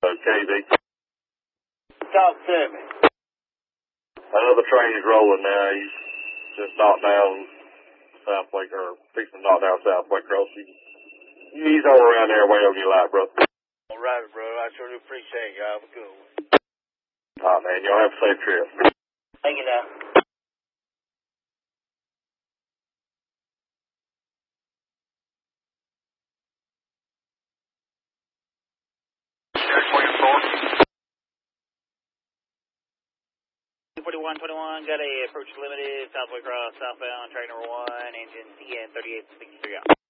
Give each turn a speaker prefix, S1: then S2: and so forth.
S1: Okay, they
S2: Talk to me.
S1: another train is rolling now. He's just knocked down South Lake, or fixing to knock down South Lake Cross. He's all around there way on your light, bro.
S2: All right, bro. I sure do appreciate you. Have a good one.
S1: All right, man. Y'all have a safe trip.
S2: Thank you now.
S3: Forty-one, got a approach limited, Southway Cross, southbound, track number 1, engine CN 3863 out.